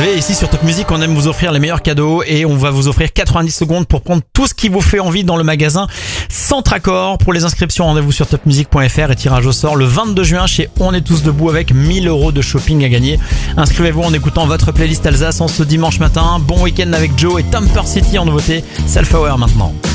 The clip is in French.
savez, ici sur Top Music, on aime vous offrir les meilleurs cadeaux et on va vous offrir 90 secondes pour prendre tout ce qui vous fait envie dans le magasin Centracor. Pour les inscriptions, rendez-vous sur topmusic.fr et tirage au sort le 22 juin chez On est tous debout avec 1000 € de shopping à gagner. Inscrivez-vous en écoutant votre playlist Alsace en ce dimanche matin. Bon week-end avec Joe et Temper City en nouveauté. Self Hour maintenant.